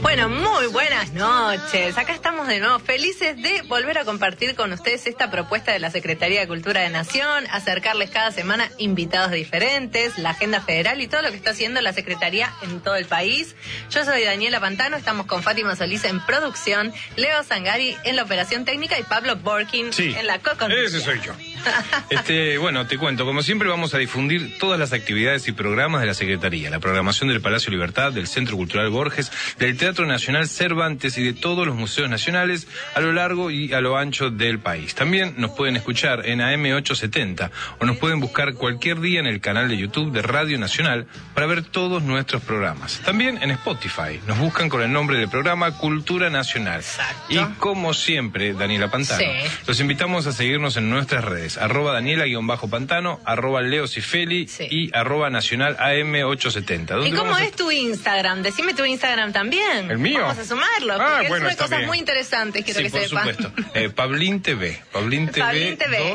Bueno, muy buenas noches. Acá estamos de nuevo felices de volver a compartir con ustedes esta propuesta de la Secretaría de Cultura de Nación, acercarles cada semana invitados diferentes, la agenda federal y todo lo que está haciendo la Secretaría en todo el país. Yo soy Daniela Pantano, estamos con Fátima Solís en producción, Leo Zangari en la operación técnica y Pablo Borkin en la co-conducción. Ese soy yo. Bueno, te cuento, como siempre vamos a difundir todas las actividades y programas de la Secretaría, la programación del Palacio Libertad, del Centro Cultural Borges, del Teatro Nacional Cervantes y de todos los museos nacionales a lo largo y a lo ancho del país. También nos pueden escuchar en AM870 o nos pueden buscar cualquier día en el canal de YouTube de Radio Nacional para ver todos nuestros programas. También en Spotify nos buscan con el nombre del programa Cultura Nacional. Exacto. Y como siempre, Daniela Pantano, los invitamos a seguirnos en nuestras redes, @Daniela_Pantano, @LeoCifeli y @Nacional AM870. ¿Y cómo es tu Instagram? Decime tu Instagram también. ¿El mío? Vamos a sumarlo, porque él sube cosas muy interesantes, quiero que sepan. Sí, por supuesto. Pablín TV. Pablín TV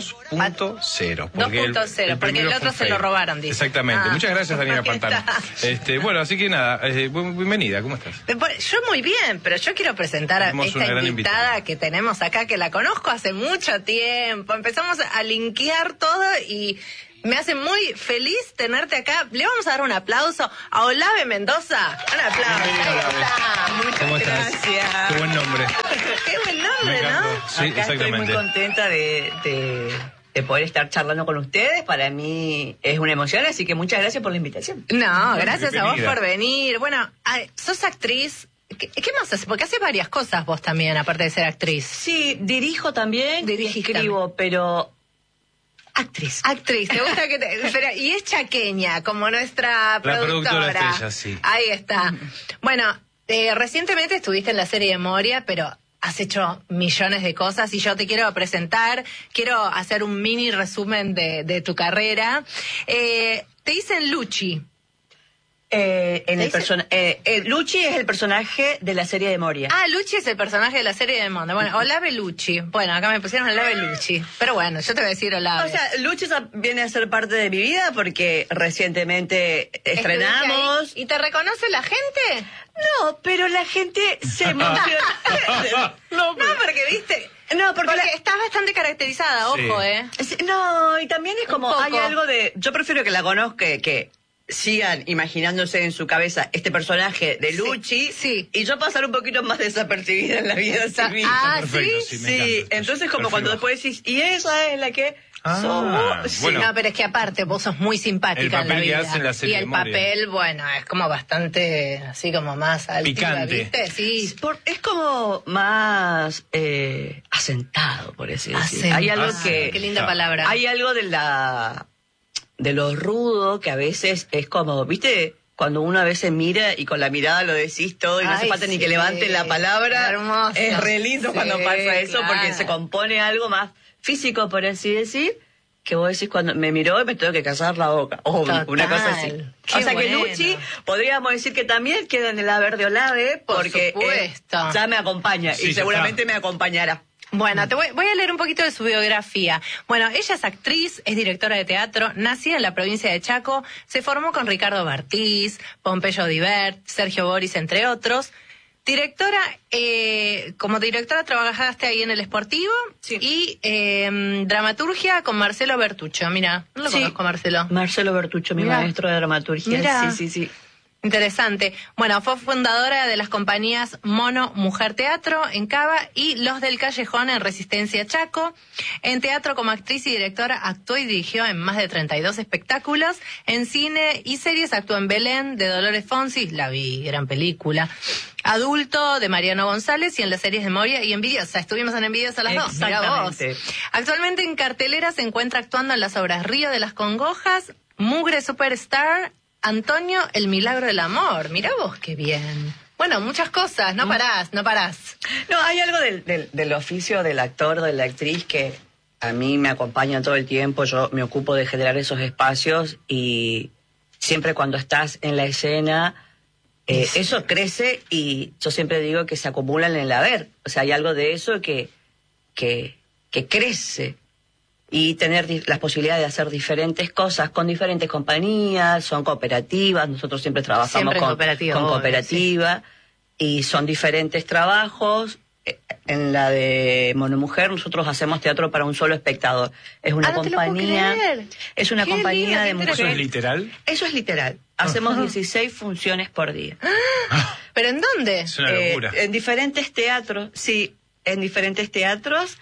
2.0. Porque 2.0, porque el otro se lo robaron, dice. Exactamente. Muchas gracias, Daniela Pantano. Bueno, así que nada, bienvenida, ¿cómo estás? Yo muy bien, pero yo quiero presentar a esta invitada que tenemos acá, que la conozco hace mucho tiempo. Empezamos a linkear todo y me hace muy feliz tenerte acá. Le vamos a dar un aplauso a Olave Mendoza. Un aplauso. Muchas gracias. Qué buen nombre. Qué buen nombre, ¿no? Sí, acá exactamente. Estoy muy contenta de poder estar charlando con ustedes. Para mí es una emoción, así que muchas gracias por la invitación. No, gracias a vos por venir. Bueno, sos actriz. ¿Qué más haces? Porque haces varias cosas vos también, aparte de ser actriz. Sí, dirijo también, escribo, pero... Actriz, ¿te gusta que te...? Pero, y es chaqueña, como nuestra productora. La productora estrella, sí. Ahí está. Bueno, recientemente estuviste en la serie de Moria, pero has hecho millones de cosas y yo te quiero presentar, quiero hacer un mini resumen de tu carrera. Te dicen Luchi. Luchi es el personaje de la serie de Moria. Ah, Luchi es el personaje de la serie de Moria. Bueno, Olave Luchi. Bueno, acá me pusieron Olave Luchi. Pero bueno, yo te voy a decir Olave. O sea, Luchi viene a ser parte de mi vida porque recientemente estrenamos. ¿Y te reconoce la gente? No, pero la gente se emociona. No, porque viste... No, porque estás bastante caracterizada, ojo, No, y también es como, hay algo de... Yo prefiero que la conozca, que sigan imaginándose en su cabeza este personaje de Luchi, y yo pasar un poquito más desapercibida en la vida civil. Perfecto, sí. Entonces como cuando después decís, y esa es la que somos. Bueno. No, pero es que aparte vos sos muy simpática en la vida. Y el papel, bueno, es como bastante, así como más altiva, ¿viste? Sí. Es como más asentado, por así decirlo. Hay algo qué linda palabra. Hay algo de lo rudo que a veces es como, ¿viste? Cuando uno a veces mira y con la mirada lo decís todo y no hace falta ni que levante la palabra. Hermoso. Es re lindo cuando pasa eso, porque se compone algo más físico, por así decir, que vos decís cuando me miró y me tengo que callar la boca. Una cosa así. Qué o sea bueno. que Luchi, podríamos decir que también queda en el haber de Olave, porque ya me acompaña y seguramente me acompañará. Bueno, voy a leer un poquito de su biografía. Bueno, ella es actriz, es directora de teatro, nacida en la provincia de Chaco, se formó con Ricardo Bartiz, Pompeyo Divert, Sergio Boris, entre otros. Directora, como directora trabajaste ahí en El Sportivo y dramaturgia con Marcelo Bertuccio. Mira, no lo conozco, Marcelo. Marcelo Bertuccio, mi maestro de dramaturgia. Mirá. Sí. Interesante. Bueno, fue fundadora de las compañías Mono Mujer Teatro en Cava y Los del Callejón en Resistencia Chaco. En teatro como actriz y directora actuó y dirigió en más de 32 espectáculos. En cine y series actuó en Belén, de Dolores Fonsi, la vi, gran película. Adulto, de Mariano González, y en las series de Moria y Envidiosa. Estuvimos en Envidiosa las dos. Mirá vos. Actualmente en cartelera se encuentra actuando en las obras Río de las Congojas, Mugre Superstar, Antonio, El Milagro del Amor. Mirá vos qué bien. Bueno, muchas cosas, no parás. No, hay algo del oficio del actor, de la actriz, que a mí me acompaña todo el tiempo. Yo me ocupo de generar esos espacios y siempre cuando estás en la escena, eso crece y yo siempre digo que se acumulan en el haber. O sea, hay algo de eso que crece. Y tener las posibilidades de hacer diferentes cosas con diferentes compañías, son cooperativas, nosotros siempre trabajamos con cooperativa. y son diferentes trabajos. En la de Monomujer nosotros hacemos teatro para un solo espectador. Es una compañía, es una compañía de mujeres. ¿Eso es literal? Eso es literal. Hacemos 16 funciones por día. ¿Pero en dónde? Es una locura. En diferentes teatros, sí, en diferentes teatros,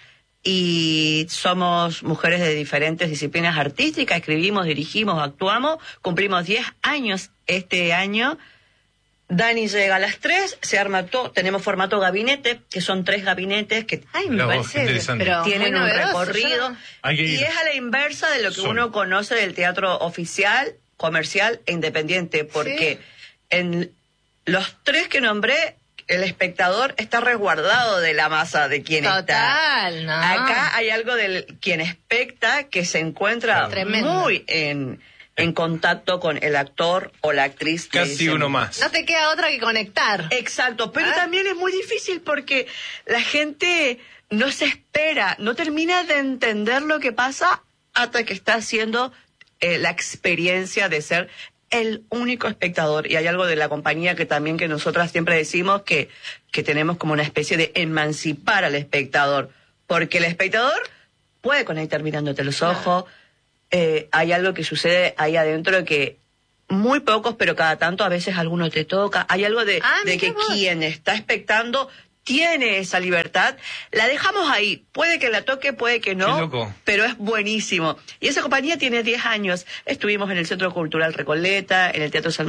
y somos mujeres de diferentes disciplinas artísticas, escribimos, dirigimos, actuamos, cumplimos 10 años este año. Dani llega a las 3, se arma todo, tenemos formato gabinete, que son 3 gabinetes que Ay, me Mira vos, parece, qué interesante. pero tienen muy un novedoso, recorrido. yo Hay que ir. Y es a la inversa de lo que Solo. uno conoce del teatro oficial, comercial e independiente, porque en los 3 que nombré, el espectador está resguardado de la masa de quien está. Total, no. Acá hay algo del quien especta que se encuentra Tremendo. muy en contacto con el actor o la actriz. que Casi dicen. uno más. No te queda otra que conectar. Exacto, pero también es muy difícil porque la gente no se espera, no termina de entender lo que pasa hasta que está haciendo la experiencia de ser el único espectador. Y hay algo de la compañía que también que nosotras siempre decimos que tenemos como una especie de emancipar al espectador, porque el espectador puede conectar mirándote los ojos. Hay algo que sucede ahí adentro que muy pocos, pero cada tanto a veces alguno te toca. Hay algo de que quien está expectando tiene esa libertad. La dejamos ahí. Puede que la toque, puede que no. Qué loco. Pero es buenísimo. Y esa compañía tiene 10 años. Estuvimos en el Centro Cultural Recoleta, en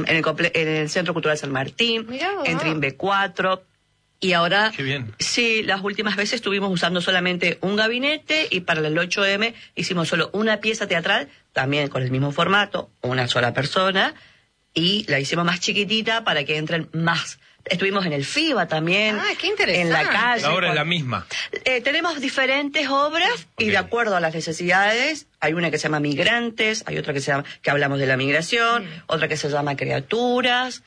el Centro Cultural San Martín, Mirá vos. en Trimbe 4. Y ahora, Qué bien. sí, las últimas veces estuvimos usando solamente un gabinete, y para el 8M hicimos solo una pieza teatral, también con el mismo formato, una sola persona, y la hicimos más chiquitita para que entren más. Estuvimos en el FIBA también, Ah, qué interesante. en la calle. La obra es la misma. Tenemos diferentes obras y Ok. de acuerdo a las necesidades, hay una que se llama Migrantes, hay otra que hablamos de la migración, otra que se llama Criaturas,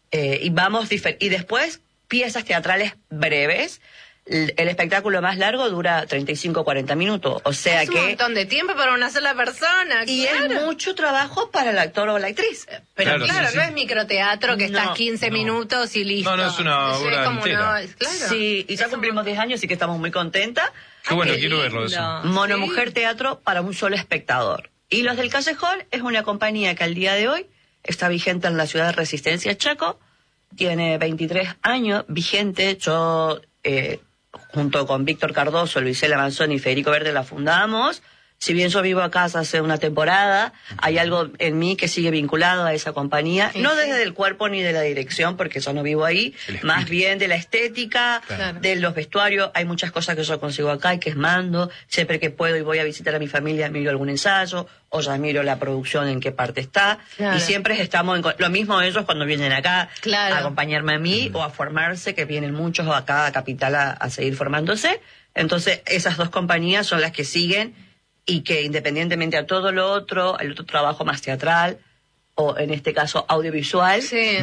y después piezas teatrales breves. El espectáculo más largo dura 35-40 minutos, o sea es un que... montón de tiempo para una sola persona. Y claro. es mucho trabajo para el actor o la actriz. Pero Claro, claro, sí, sí. no es microteatro que No, estás 15 minutos y listo. No, no, es una obra como entera. claro. Sí, y ya Es cumplimos 10 años, así que estamos muy contentas. Qué bueno, qué quiero verlo lindo. eso. Monomujer Teatro para un solo espectador. Y Los del Callejón es una compañía que al día de hoy está vigente en la ciudad de Resistencia, Chaco. Tiene 23 años vigente. Yo, junto con Víctor Cardoso, Luisela Manzoni y Federico Verde, la fundamos. Si bien yo vivo acá hace una temporada, hay algo en mí que sigue vinculado a esa compañía, Sí, no sí. desde el cuerpo ni de la dirección, porque yo no vivo ahí, El espíritu. más bien de la estética, Claro. de los vestuarios. Hay muchas cosas que yo consigo acá y que es mando. Siempre que puedo y voy a visitar a mi familia, miro algún ensayo, o ya miro la producción en qué parte está. Claro. Y siempre estamos lo mismo ellos cuando vienen acá Claro. a acompañarme a mí o a formarse, que vienen muchos acá a Capital a seguir formándose. Entonces, esas dos compañías son las que siguen, y que independientemente a todo lo otro, el otro trabajo más teatral, o en este caso audiovisual, Sí.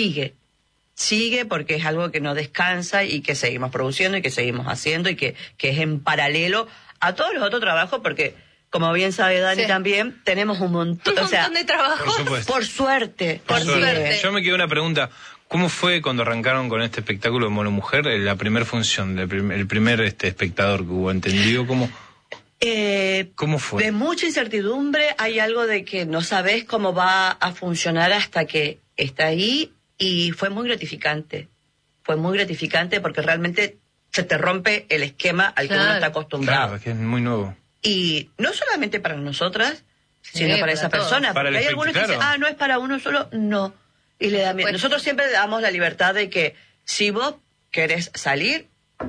sigue porque es algo que no descansa y que seguimos produciendo y que seguimos haciendo y que es en paralelo a todos los otros trabajos, porque como bien sabe Dani Sí. también, tenemos un montón, Un montón de trabajo. Por supuesto. por suerte. Por así suerte. es. Yo me quedé una pregunta. ¿Cómo fue cuando arrancaron con este espectáculo de Monomujer, la primera función, el primer espectador que hubo entendido? ¿Cómo fue? De mucha incertidumbre, hay algo de que no sabes cómo va a funcionar hasta que está ahí, y fue muy gratificante. Fue muy gratificante porque realmente se te rompe el esquema al que Claro. uno está acostumbrado. Claro, es que es muy nuevo. Y no solamente para nosotras, sino para para esa todos. persona. Para Porque el hay algunos que espectador. dicen, no es para uno solo, no. Y le da miedo. Pues- Nosotros siempre damos la libertad de que si vos querés salir,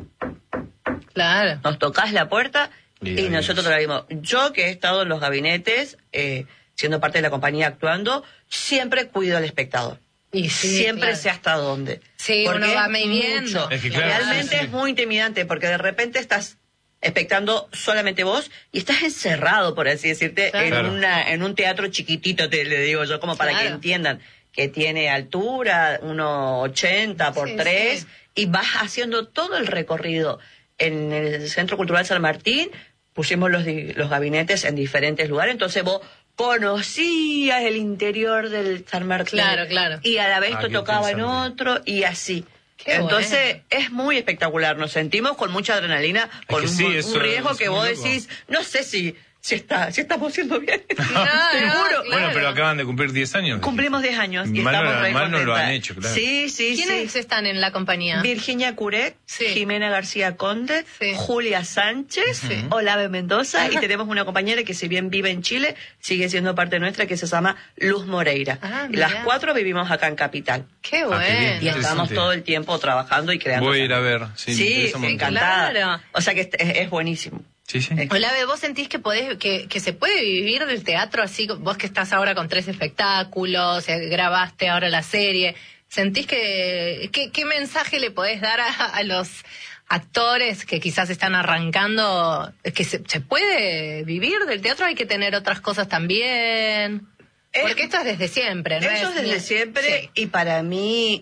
Claro. nos tocás la puerta Y y adiós. nosotros te la dimos. Yo, que he estado en los gabinetes, siendo parte de la compañía actuando, siempre cuido al espectador. Y sí, Siempre claro. sé hasta dónde. Sí, Porque uno va es midiendo. mucho. Es que claro, Realmente sí, sí. es muy intimidante, porque de repente estás expectando solamente vos y estás encerrado, por así decirte, Claro. en un teatro chiquitito, le digo yo, como para que Claro. entiendan, que tiene altura, 1,80 por Sí, 3, sí. y vas haciendo todo el recorrido. En el Centro Cultural San Martín pusimos los gabinetes en diferentes lugares, entonces vos conocías el interior del San Martín. Claro, claro. Y a la vez Ah, te qué tocaba en interesante. otro, y así. Qué Entonces es muy espectacular, nos sentimos con mucha adrenalina, con un riesgo que vos decís, no sé si estamos haciendo bien. No, Te juro. Bueno, pero acaban de cumplir 10 años. Cumplimos 10 años y Mal estamos re no lo contentas. han hecho, claro. Sí, sí, ¿Quiénes están en la compañía? Virginia Curé, Sí. Jimena García Conde, Sí. Julia Sánchez, Olave Mendoza, y tenemos una compañera que si bien vive en Chile, sigue siendo parte nuestra, que se llama Luz Moreira. Ah, Y las mirá. 4 vivimos acá en Capital. Qué qué bueno. bien. Y estamos Interesante. todo el tiempo trabajando y creando. Voy a ir a ver. Sí, me Sí, interesa un montón. encantada. Claro. O sea que es buenísimo. Sí, sí. Olave, ¿vos sentís que que se puede vivir del teatro así? Vos que estás ahora con 3 espectáculos, grabaste ahora la serie, ¿sentís qué mensaje le podés dar a los actores que quizás están arrancando? ¿Que se puede vivir del teatro? ¿Hay que tener otras cosas también? Porque esto es desde siempre, ¿no? Eso es desde siempre, Sí. y para mí,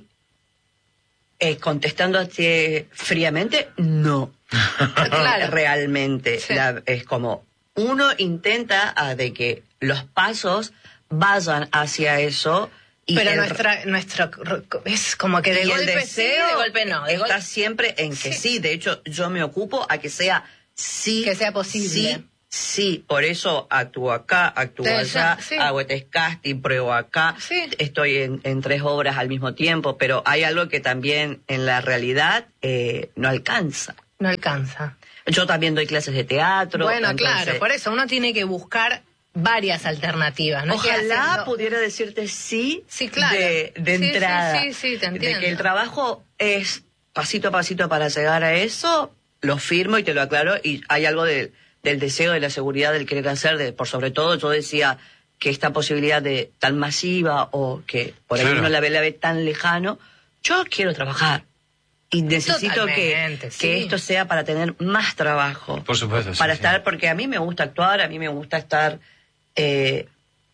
contestándote fríamente, no. Claro. Realmente. Sí. Es como, uno intenta de que los pasos vayan hacia eso. Y Pero el- nuestro es como que de y el golpe deseo sí, de golpe no. De está golpe, siempre en que Sí. sí. De hecho, yo me ocupo a que sea sí. Que sea posible. Sí, sí. Por eso actúo acá, actúo Entonces, allá, sí. hago este casting, pruebo acá. Sí. Estoy en 3 obras al mismo tiempo, pero hay algo que también en la realidad no alcanza. no alcanza. Yo también doy clases de teatro. Bueno, entonces, claro, por eso uno tiene que buscar varias alternativas. ¿No? Que Ojalá haciendo- pudiera decirte sí, Sí, claro. de Sí, entrada. sí, te De entiendo. que el trabajo es pasito a pasito para llegar a eso, lo firmo y te lo aclaro. Y hay algo del deseo, de la seguridad, del querer hacer. Por sobre todo, yo decía que esta posibilidad de tan masiva o que por ahí Claro. uno la ve tan lejano, yo quiero trabajar. Y necesito Totalmente, sí. que esto sea para tener más trabajo. Por supuesto, sí, Para sí. estar, porque a mí me gusta actuar, a mí me gusta estar en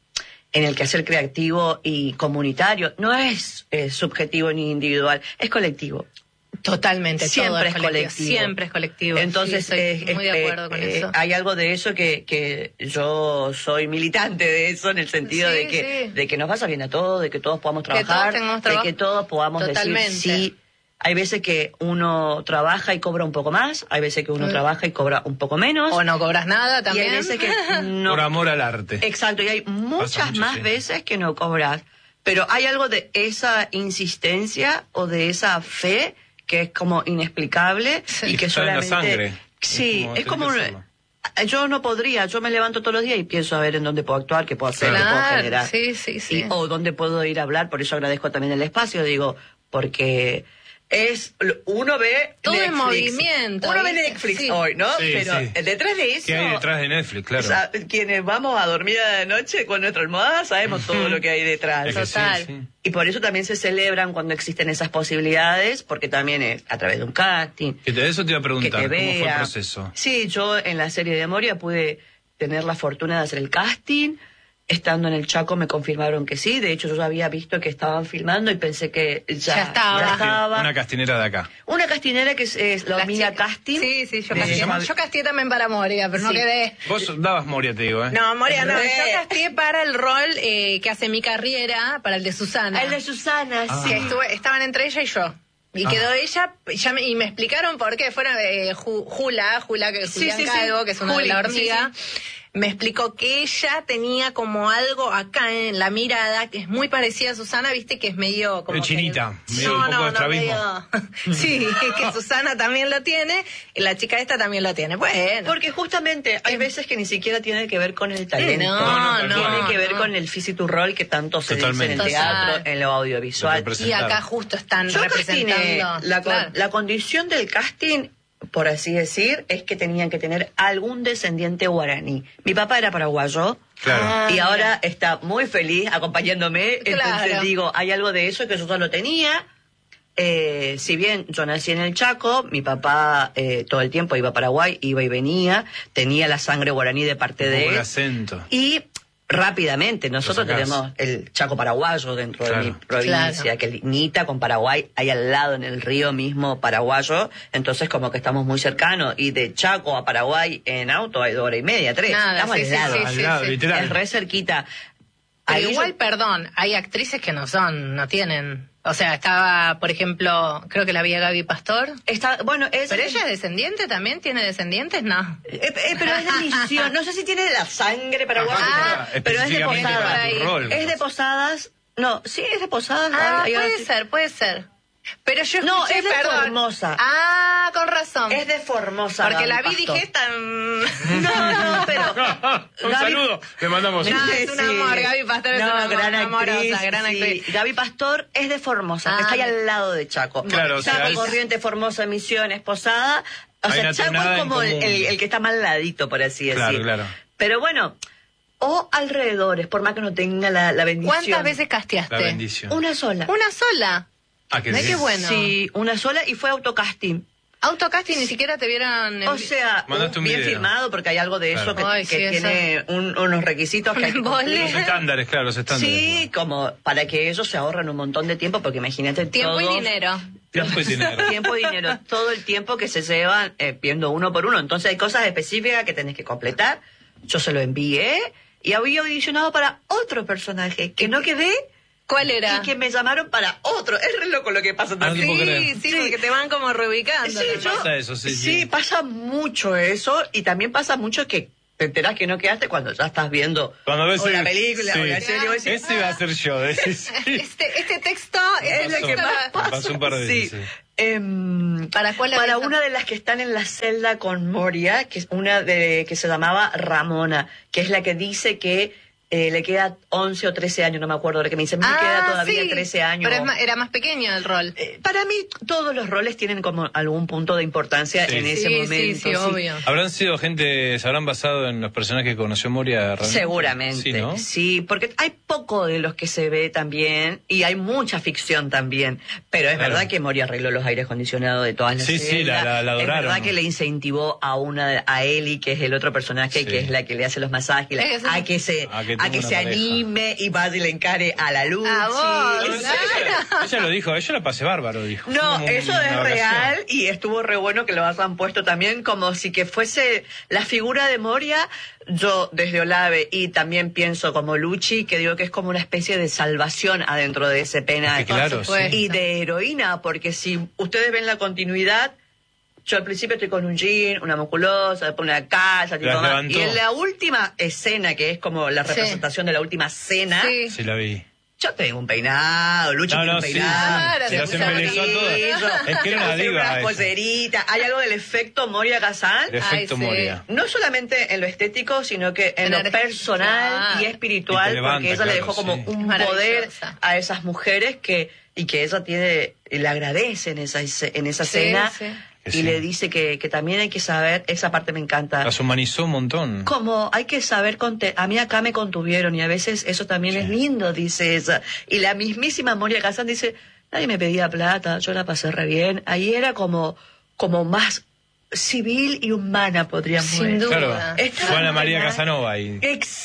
el quehacer creativo y comunitario. No es subjetivo ni individual, es colectivo. Totalmente, Siempre todo es colectivo. Siempre es colectivo. Entonces, Sí, estoy muy de acuerdo con eso. hay algo de eso que yo soy militante de eso, en el sentido Sí, de sí. que nos vaya bien a todos, de que todos podamos todos trabajar, tengamos de trabajo. que todos podamos Totalmente. decir sí. Hay veces que uno trabaja y cobra un poco más, hay veces que uno trabaja y cobra un poco menos. O no cobras nada y también. hay veces que no. Por amor al arte. Exacto, y hay muchas mucho, más sí. veces que no cobras. Pero hay algo de esa insistencia o de esa fe que es como inexplicable y que Está en la solamente... sangre. Sí, es como... tenés que hacerlo. Yo no podría, yo me levanto todos los días y pienso a ver en dónde puedo actuar, qué puedo hacer, Claro. qué puedo Claro, generar. sí, sí, sí. Y, o dónde puedo ir a hablar, por eso agradezco también el espacio, digo, porque uno ve Todo en Netflix. movimiento, Uno ve ¿viste? Netflix Sí. hoy, ¿no? Sí, Pero sí. detrás de eso... ¿Qué hay detrás de Netflix? Claro. O sea, quienes vamos a dormir a la noche con nuestra almohada sabemos todo lo que hay detrás. Es que sí, Total. sí. Y por eso también se celebran cuando existen esas posibilidades, porque también es a través de un casting, Eso te iba a que preguntar, te ¿cómo fue el vea. proceso? Sí, yo en la serie de Moria pude tener la fortuna de hacer el casting. Estando en el Chaco me confirmaron que sí. De hecho, yo ya había visto que estaban filmando y pensé que Ya estaba. Una castinera de acá. Una castinera que es la Las Omnia chicas- Casting. Sí, sí, yo de- castié. llama- Yo castié también para Moria, pero no Sí. quedé. Vos dabas Moria, te digo, ¿eh? No, Moria no. Re. Yo castié para el rol que hace mi carrera, para el de Susana. Ah, el de Susana, Ah. sí. Que estaban entre ella y yo. Y quedó ella, y me explicaron por qué. Fueron Jula, que es Sí, Julián sí, sí. Calvo, que es una Juli, de la hormiga. sí, Me explicó que ella tenía como algo acá en la mirada, que es muy parecida a Susana, viste, que es medio como... Chinita, que- medio un poco de estrabismo. medio- Sí, que Susana también lo tiene, y la chica esta también lo tiene. Bueno, Porque justamente hay veces que ni siquiera tiene que ver con el talento. No, no, Tiene que ver no. con el físico-rol que tanto se dice en el Totalmente. teatro, Total. en lo audiovisual. Lo y acá justo están Yo castiné, representando... Claro. la condición del casting, por así decir, es que tenían que tener algún descendiente guaraní. Mi papá era paraguayo. Claro. Ah, Y mira. ahora está muy feliz acompañándome. Claro. Entonces digo, hay algo de eso que yo ya lo tenía. Si bien yo nací en el Chaco, mi papá todo el tiempo iba a Paraguay, iba y venía, tenía la sangre guaraní de parte Un de poco el él. acento. Y rápidamente, nosotros Lo sacás. tenemos el Chaco paraguayo dentro Claro. de mi provincia, Claro. que limita con Paraguay, hay al lado en el río mismo paraguayo, entonces como que estamos muy cercanos. Y de Chaco a Paraguay en auto hay 2 horas y media, 3. Nada, Estamos sí, al sí, lado. sí, Al lado, literal. Es re cerquita. Pero Ahí igual, yo- perdón, hay actrices que no tienen O sea, estaba, por ejemplo, creo que la vi a Gaby Pastor. Bueno, ¿Pero ella es descendiente también? ¿Tiene descendientes? No. Pero es de misión. No sé si tiene la sangre paraguaya, pero es de específicamente Posadas. para tu rol. Es de Posadas. No, sí, es de Posadas. Puede ser. Pero yo escuché, No, es de perdón. Formosa. Ah, con razón. Es de Formosa. Porque la Gaby vi y Pastor. dije tan... No, pero... Un saludo, le mandamos No, un... es un amor, Gaby Pastor es un amor, gran amorosa, actriz, gran actriz. sí. Gaby Pastor es de Formosa, que está ahí al lado de Chaco. Claro, o sea, Chaco, es- Corrientes, Formosa, Misiones, Posada. O Hay sea, una Chaco tonada es en como común. el que está más al ladito, por así decir. Claro, claro. Pero bueno, o alrededores, por más que no tenga la bendición. ¿Cuántas veces casteaste? La bendición. Una sola. Una sola. Ah, que Mirá sí. qué bueno. Sí, una sola y fue autocasting. Autocasting ni siquiera te vieron... O sea, Mandaste un bien video. filmado porque hay algo de eso Claro. que, Ay, sí, tiene unos requisitos que hay que Un embole. cumplir. Los estándares, claro, los estándares. Sí, como para que ellos se ahorren un montón de tiempo, porque imagínate Tiempo y todos- dinero. Tiempo y dinero. Tiempo y dinero, todo el tiempo que se llevan viendo uno por uno. Entonces hay cosas específicas que tenés que completar. Yo se lo envié y había audicionado para otro personaje que no quedé ¿Cuál era? y que me llamaron para otro. Es re loco lo que pasa no también. puedo creer. Sí, porque te van como reubicando. Sí, ¿no? Pasa eso, sí, sí, sí. pasa mucho eso y también pasa mucho que te enterás que no quedaste cuando ya estás viendo Cuando ves o la el- película sí. o la serie. vos decís, Ese iba a ser yo. decís, sí. Este texto es lo que más pasa. Pasó un par de Sí. veces, sí. ¿Para cuál Para habías- una de las que están en la celda con Moria, que es una de que se llamaba Ramona, que es la que dice que le queda 11 o 13 años, no me acuerdo, que me dice, me queda todavía sí. 13 años. Pero era más pequeño el rol. Para mí todos los roles tienen como algún punto de importancia Sí. en ese Sí, momento. sí, obvio. ¿Habrán sido gente, se habrán basado en los personajes que conoció Moria realmente? Seguramente, Sí, ¿no? sí, porque hay poco de los que se ve también y hay mucha ficción también, pero es Claro. verdad que Moria arregló los aires acondicionados de todas las Sí, sí, celdas. la Es adoraron. verdad que le incentivó a Eli, que es el otro personaje, Sí. que es la que le hace los masajes, Es que a que se A que tenga una se pareja. anime y vaya y le encare a la luz. A vos, No, ella lo dijo, ella la pasé bárbaro, dijo. No, Como eso una es vacación. real y estuvo re bueno que lo hayan puesto también como si que fuese la figura de Moria. Yo desde Olave y también pienso como Luchi, que digo que es como una especie de salvación adentro de ese penal. Es que claro, Por supuesto. Y de heroína, porque si ustedes ven la continuidad, yo al principio estoy con un jean, una musculosa, después una casa, tipo Las más. levantó. Y en la última escena, que es como la Sí. representación de la última cena, Sí. Sí, la vi. yo tengo un peinado, Luchi No, tiene no, un sí, peinado. Claro, se las se puso embelezó a amarillo, todas. Es que era una hacer diva. unas esa. polseritas. Hay algo del efecto Moria Kazan. El efecto Ay, sí. Moria. No solamente en lo estético, sino que en lo Energía. personal y Y espiritual, te levanta, porque ella le claro, dejó como sí. un Maravillosa. poder a esas mujeres que ella tiene, y le agradece en esa Sí, cena sí. y Sí. le dice que también hay que saber, esa parte me encanta. Las humanizó un montón. Como hay que saber, a mí acá me contuvieron y a veces eso también Sí. es lindo, dice ella. Y la mismísima Moria Kazan dice, nadie me pedía plata, yo la pasé re bien. Ahí era como más civil y humana, podríamos Sin decir. duda. Claro, Está Juana María buena. Casanova ahí.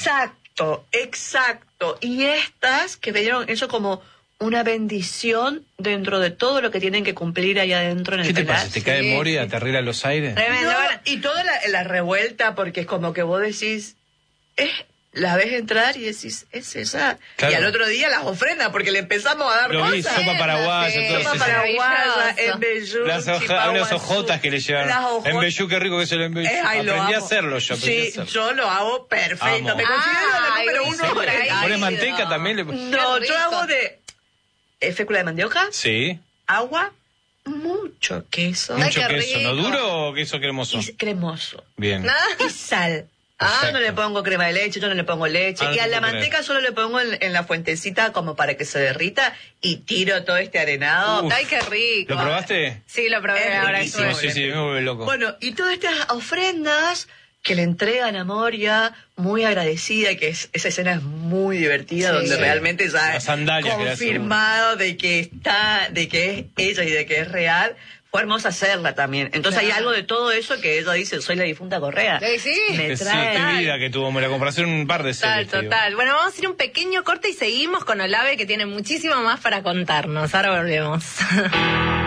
Exacto. Y estas que me dieron eso como una bendición dentro de todo lo que tienen que cumplir ahí adentro en el ¿Qué te penal. pasa? ¿Te cae Sí, Moria? sí. ¿Te arregla los aires? Tremendo. No, Bueno, y toda la revuelta, porque es como que vos decís, la ves entrar y decís, es esa. Claro. Y al otro día las ofrendas, porque le empezamos a dar Lo vi, cosas. sopa paraguaya, Sí, todo Sopa eso. paraguaya, Maravilloso. embellú, Unas chipaguazú. hojotas que le Las llevaron. hojotas. Embellú, qué rico que es el embellú. Ay, lo Aprendí a amo. hacerlo yo. Aprendí a Sí, hacerlo. yo lo hago perfecto. Amo. Me considero la Ay, número dice uno. por ahí. ¿Le pones manteca también? No, Qué yo rico. hago de fécula de mandioca, Sí. agua, mucho queso Ay, Mucho qué queso. ¿No rico. duro o queso cremoso? y cremoso. Bien. Y sal. Yo no Perfecto. le pongo crema de leche, yo no le pongo leche. Ah, no y a te la puedo manteca solo le pongo en la fuentecita como para que se derrita y tiro todo este arenado. Uf. Ay, qué rico. ¿Lo probaste? Sí, lo probé. Es Ahora riquísimo. estuve. Sí, me vuelve loco. Bueno, y todas estas ofrendas que le entregan a Moria, muy agradecida, que esa escena es muy divertida, Sí. donde Sí. realmente ya Las sandalias que le hace confirmado de que es ella y de que es real. Fue hermosa hacerla también. Entonces Claro. hay algo de todo eso que ella dice, soy la difunta Correa. Sí. Me Sí, trae... qué vida que tuvo Moria, como para hacer un par de Total, series. te digo. total. Bueno, vamos a ir a un pequeño corte y seguimos con Olave, que tiene muchísimo más para contarnos. Ahora volvemos.